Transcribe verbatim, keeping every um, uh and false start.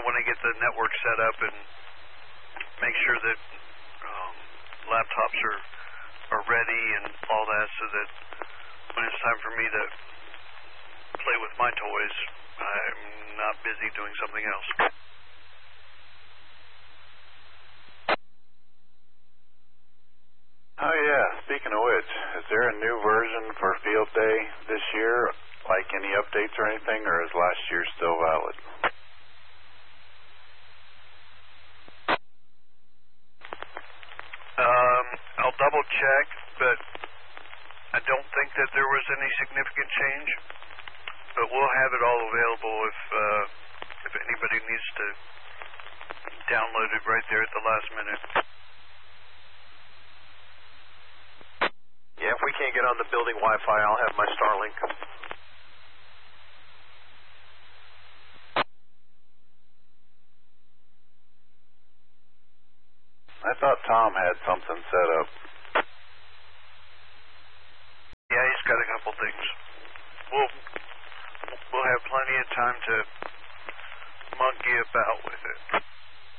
want to get the network set up and make sure that um, laptops are are ready and all that, so that when it's time for me to play with my toys, I'm not busy doing something else. Oh yeah, speaking of which, is there a new version for Field Day this year? Like any updates or anything, or is last year still valid? Um, I'll double check, but I don't think that there was any significant change. But we'll have it all available if uh, if anybody needs to download it right there at the last minute. Yeah, if we can't get on the building Wi-Fi, I'll have my Starlink. I thought Tom had something set up. Yeah, he's got a couple things. We'll we'll have plenty of time to monkey about with it.